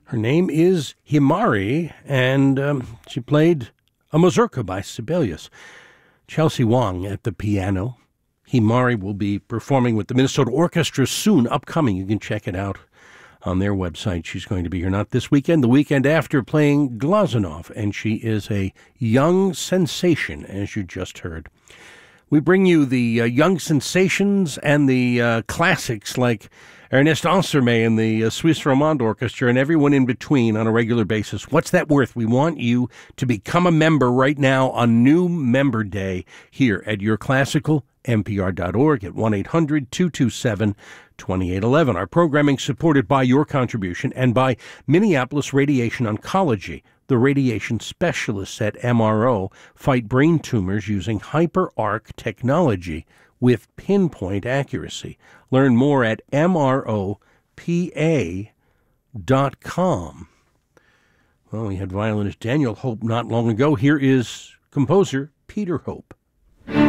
Her name is Himari, and she played a mazurka by Sibelius. Chelsea Wong at the piano. Himari will be performing with the Minnesota Orchestra soon, upcoming. You can check it out on their website. She's going to be here not this weekend, the weekend after, playing Glazunov, and she is a young sensation, as you just heard. We bring you the young sensations and the classics like Ernest Ansermet and the Swiss Romande Orchestra and everyone in between on a regular basis. What's that worth? We want you to become a member right now on New Member Day here at yourclassicalnpr.org at 1-800-227-2811. Our programming supported by your contribution and by Minneapolis Radiation Oncology. The radiation specialists at MRO fight brain tumors using HyperArc technology with pinpoint accuracy. Learn more at MROPA.com. Well, we had violinist Daniel Hope not long ago. Here is composer Peter Hope.